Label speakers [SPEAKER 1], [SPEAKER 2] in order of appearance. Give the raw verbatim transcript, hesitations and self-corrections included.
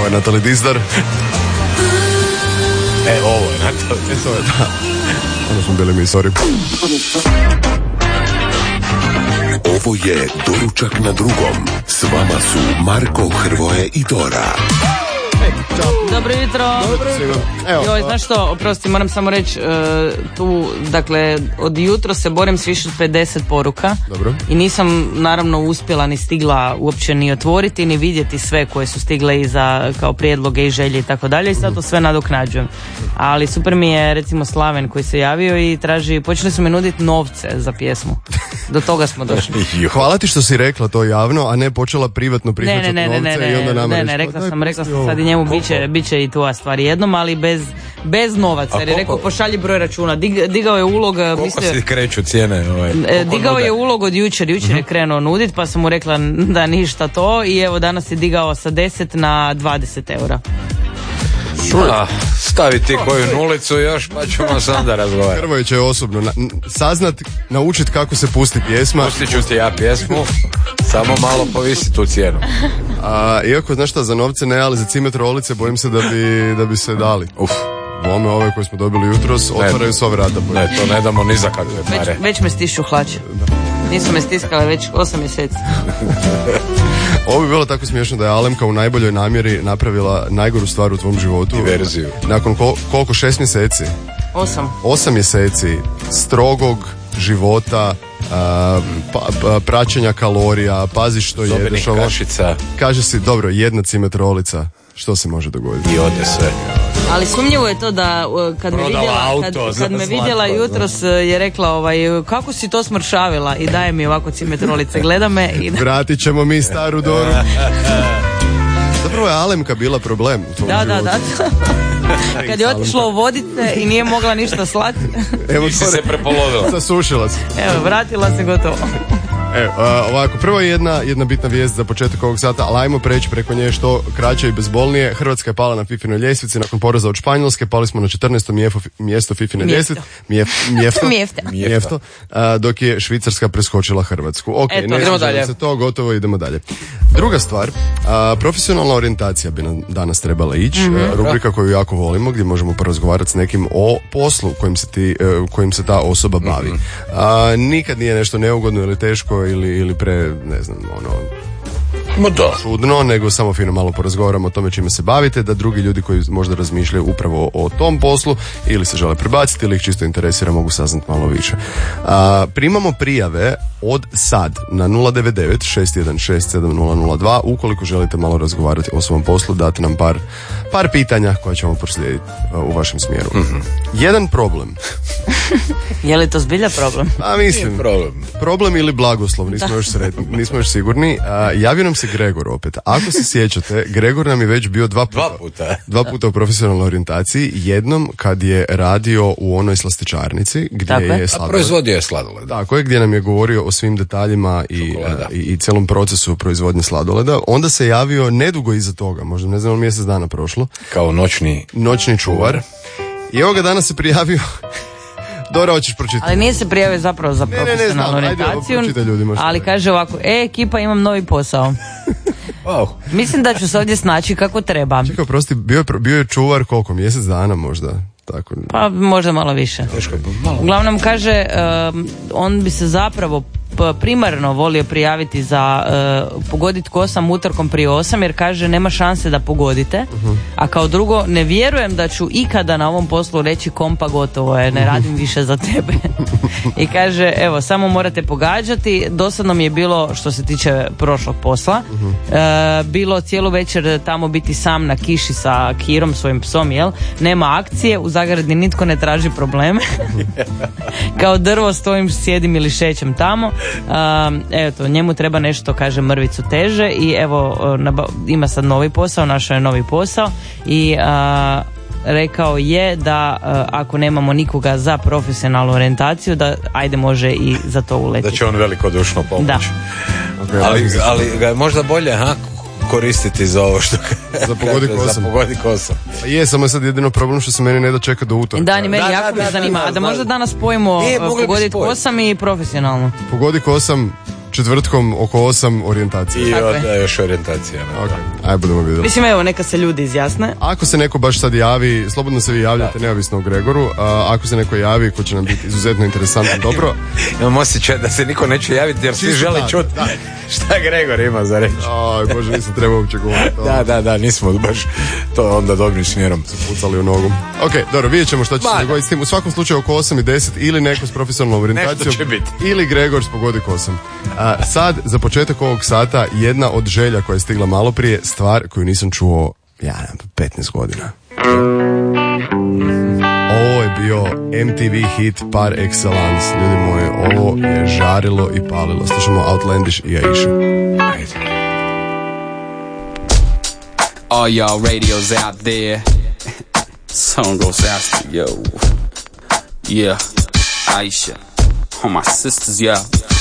[SPEAKER 1] je Natali Dizdar.
[SPEAKER 2] E, ovo je Natali.
[SPEAKER 1] E, to je, da. Ono smo bili mi, sorry.
[SPEAKER 3] Ovo je Doručak na drugom. S vama su Marko, Hrvoje i Dora.
[SPEAKER 4] Dobro jutro.
[SPEAKER 1] Dobro jutro. Evo,
[SPEAKER 4] Joj, znaš što, oprosti, moram samo reći, uh, tu, dakle, od jutro se borim s više od pedeset poruka.
[SPEAKER 1] Dobro.
[SPEAKER 4] I nisam, naravno, uspjela ni stigla uopće ni otvoriti, ni vidjeti sve koje su stigle iza, kao prijedloge i želje i tako dalje, i sad to sve nadoknađujem. Ali super mi je, recimo, Slaven koji se javio i traži, počeli su mi nuditi novce za pjesmu. Do toga smo došli.
[SPEAKER 1] Hvala ti što si rekla to javno, a ne počela privatno prihvaćati
[SPEAKER 4] ne, ne, ne,
[SPEAKER 1] novce
[SPEAKER 4] ne,
[SPEAKER 1] i onda nama
[SPEAKER 4] ne, ne,
[SPEAKER 1] reći,
[SPEAKER 4] rekla
[SPEAKER 1] daj,
[SPEAKER 4] sam, rekla
[SPEAKER 1] pusti
[SPEAKER 4] sam
[SPEAKER 1] ovo.
[SPEAKER 4] sad i njemu biće, biće i tvoja stvar jednom, ali bez, bez novaca, jer je rekao pošalji broj računa. Dig, digao je ulog,
[SPEAKER 2] Koliko
[SPEAKER 4] mislio,
[SPEAKER 2] se kreću cijene? Ovaj,
[SPEAKER 4] e, digao
[SPEAKER 2] nude?
[SPEAKER 4] je ulog od jučer, jučer je krenuo nudit, pa sam mu rekla da ništa to, i evo danas je digao sa deset na dvadeset eura.
[SPEAKER 2] A, stavi ti koju nulicu još, pa ćemo sam da razgovarati.
[SPEAKER 1] Hrvoje će osobno na, n- saznat, naučit kako se pusti pjesma.
[SPEAKER 2] Pustit ću ti ja pjesmu, samo malo povisi tu cijenu.
[SPEAKER 1] A, iako, znaš šta, za novce ne, ali za cimetrolice bojim se da bi, da bi se dali.
[SPEAKER 2] Uf,
[SPEAKER 1] Bome ove koje smo dobili jutros otvaraju sva vrata.
[SPEAKER 2] ne, to ne damo ni za kakve
[SPEAKER 4] Već,
[SPEAKER 2] pare.
[SPEAKER 4] već me stišću hlače. Nisu me stiskale već osam mjeseci.
[SPEAKER 1] Ovo bi bilo tako smiješno da je Alemka u najboljoj namjeri napravila najgoru stvar u tvom životu.
[SPEAKER 2] Diverziju.
[SPEAKER 1] Nakon kol- koliko, šest mjeseci?
[SPEAKER 4] Osam.
[SPEAKER 1] Osam mjeseci strogog života, a, pa, pa, praćenja kalorija, pazi što
[SPEAKER 2] Zobenih
[SPEAKER 1] jedeš. ovo.
[SPEAKER 2] kašica
[SPEAKER 1] Kaže si, dobro, jedna cimetrolica, što se može dogoditi?
[SPEAKER 2] i ode sve.
[SPEAKER 4] Ali sumnjivo je to da uh, kad me
[SPEAKER 2] Prodala
[SPEAKER 4] vidjela,
[SPEAKER 2] auto
[SPEAKER 4] kad,
[SPEAKER 2] za
[SPEAKER 4] kad me
[SPEAKER 2] slatko,
[SPEAKER 4] vidjela
[SPEAKER 2] znaš.
[SPEAKER 4] jutros uh, je rekla ovaj, kako si to smršavila, i daje mi ovako cimetrolice, gleda me i
[SPEAKER 1] Vratit ćemo mi staru Doru. Zapravo je Alemka bila problem u tvom
[SPEAKER 4] da, da,
[SPEAKER 1] životu.
[SPEAKER 4] da. Kad je otišla u vodice i nije mogla ništa slati,
[SPEAKER 1] Evo,
[SPEAKER 2] Nisi
[SPEAKER 1] Dore,
[SPEAKER 2] se prepolovila.
[SPEAKER 1] zasušila se.
[SPEAKER 4] evo, vratila se gotovo.
[SPEAKER 1] Evo, a, ovako, prvo je jedna, jedna bitna vijest za početak ovog sata, ali ajmo preći preko nje što kraće i bezbolnije. Hrvatska je pala na Fifinoj ljestvici nakon poraza od Španjolske, pali smo na četrnaesto mjesto, mjesto Fifine
[SPEAKER 4] Mjesto.
[SPEAKER 1] ljestvice. Mjef, mjefto.
[SPEAKER 4] Mjefta.
[SPEAKER 1] Mjefto. A, dok je Švicarska preskočila Hrvatsku. Ok,
[SPEAKER 4] Eto,
[SPEAKER 1] ne
[SPEAKER 4] idemo
[SPEAKER 1] sviđa
[SPEAKER 2] dalje.
[SPEAKER 1] nam se to, gotovo, idemo dalje. Druga stvar, a, profesionalna orijentacija bi nam danas trebala ići, a, rubrika koju jako volimo, gdje možemo porazgovarati s nekim o poslu kojim se, ti, e, kojim se ta osoba bavi. A, nikad nije nešto neugodno ili teško ili, ili pre, ne znam, ono,
[SPEAKER 2] Ma da.
[SPEAKER 1] čudno, nego samo fino malo porazgovaramo o tome čime se bavite, da drugi ljudi koji možda razmišljaju upravo o tom poslu ili se žele prebaciti ili ih čisto interesira mogu saznati malo više. A, primamo prijave od sad na nula devet devet šest jedan šest sedam nula nula dva ukoliko želite malo razgovarati o svom poslu, date nam par, par pitanja koja ćemo proslijediti uh, u vašem smjeru. Mm-hmm. Jedan problem.
[SPEAKER 4] Je li to zbilja problem?
[SPEAKER 1] A mislim,
[SPEAKER 2] Problem.
[SPEAKER 1] problem ili blagoslov, nismo još sretni, nismo još sigurni. A, javio nam se Gregor opet. Ako se sjećate, Gregor nam je već bio dva puta,
[SPEAKER 2] Dva puta.
[SPEAKER 1] dva puta u profesionalnoj orijentaciji. Jednom kad je radio u onoj slastičarnici gdje
[SPEAKER 4] Tako je.
[SPEAKER 1] je
[SPEAKER 2] A
[SPEAKER 1] sladoled.
[SPEAKER 2] proizvodio je sladoled.
[SPEAKER 1] Tako je, gdje nam je govorio o svim detaljima i,
[SPEAKER 2] Čokolada.
[SPEAKER 1] a, i, i celom procesu proizvodnje sladoleda. Onda se javio nedugo iza toga, možda ne znam, mjesec dana prošlo,
[SPEAKER 2] Kao noćni.
[SPEAKER 1] noćni čuvar. I evo ga danas se prijavio. Dora, hoćeš pročitati?
[SPEAKER 4] Ali nije se prijavio zapravo za
[SPEAKER 1] ne, ne,
[SPEAKER 4] profesionalnu
[SPEAKER 1] znam, ajde,
[SPEAKER 4] orijentaciju,
[SPEAKER 1] pročitaj ljudima što
[SPEAKER 4] ali
[SPEAKER 1] je.
[SPEAKER 4] kaže ovako, e, ekipa, imam novi posao.
[SPEAKER 2] Wow.
[SPEAKER 4] Mislim da ću se ovdje snaći kako treba.
[SPEAKER 1] Čekaj, prosti, bio je, bio je čuvar koliko, mjesec dana možda? Tako.
[SPEAKER 4] Pa možda malo više.
[SPEAKER 2] Teško je, malo.
[SPEAKER 4] Uglavnom kaže, um, on bi se zapravo p- primarno volio prijaviti za uh, pogoditi ko sam utorkom prije osam, jer kaže nema šanse da pogodite, a kao drugo ne vjerujem da ću ikada na ovom poslu reći kompa gotovo je, ne radim više za tebe. I kaže, evo, samo morate pogađati. Dosadno mi je bilo što se tiče prošlog posla, uh, bilo cijelu večer tamo biti sam na kiši sa Kirom, svojim psom, jel? Nema akcije, u zagradi nitko ne traži probleme. Kao drvo stojim, sjedim ili šećem tamo. Um, eto, njemu treba nešto, kaže, mrvicu teže i evo, naba- ima sad novi posao, našao je novi posao i uh, rekao je da uh, ako nemamo nikoga za profesionalnu orijentaciju, da ajde može i za to
[SPEAKER 2] Da
[SPEAKER 4] uletiti.
[SPEAKER 2] će on velikodušno pomoći.
[SPEAKER 4] Da.
[SPEAKER 1] Okay,
[SPEAKER 2] Ali, ali ga je možda bolje, ha, koristiti za ovo što
[SPEAKER 1] Za pogodi
[SPEAKER 2] kaže,
[SPEAKER 1] kosam.
[SPEAKER 2] Za pogodi kosam.
[SPEAKER 1] Je, samo je sad jedino problem što se meni ne da čeka do utorka.
[SPEAKER 4] Da, ni meni
[SPEAKER 2] Da,
[SPEAKER 4] jako
[SPEAKER 2] da,
[SPEAKER 4] me
[SPEAKER 2] da,
[SPEAKER 4] zanima.
[SPEAKER 2] da,
[SPEAKER 4] A da
[SPEAKER 2] da.
[SPEAKER 4] možda danas spojimo
[SPEAKER 2] E,
[SPEAKER 4] uh,
[SPEAKER 2] mogli bi
[SPEAKER 4] pogoditi
[SPEAKER 2] spojiti.
[SPEAKER 4] kosam i profesionalno.
[SPEAKER 1] Pogodi kosam, četvrtkom oko osam orijentacije.
[SPEAKER 2] I
[SPEAKER 4] Tako je.
[SPEAKER 2] onda još orijentacija. Ne?
[SPEAKER 1] Ok, Aj, budemo vidjeli.
[SPEAKER 4] Mislim, evo, neka se ljudi izjasne.
[SPEAKER 1] Ako se neko baš sad javi, slobodno se vi javljate, neovisno o Gregoru. A, ako se neko javi, ko će nam biti izuzetno interesantno, dobro.
[SPEAKER 2] Imam osjećaj da se niko neće javiti jer svi žele čuti šta Gregor ima za reći.
[SPEAKER 1] Aj, Bože, nisam trebao uopće govoriti.
[SPEAKER 2] Da, da, da, nismo baš to onda dobrim smjerom
[SPEAKER 1] pucali u nogu. Ok, dobro, vidjet ćemo što će se dogoditi s tim. U svakom slučaju oko osam i deset ili neko s profesionalnom orijentacijom ili Gregor s Pogodik osam. A, sad, za početak ovog sata, jedna od želja koja je stigla malo prije, stvar koju nisam čuo, ja nemam, petnaest godina. Ovo je bio M T V hit par excellence, ljudi moji, ovo je žarilo i palilo. Slušamo Outlandish i Aisha. Ajde.
[SPEAKER 5] All y'all radios out there, song goes out to yo. Yeah, Aisha, all my sisters, yeah.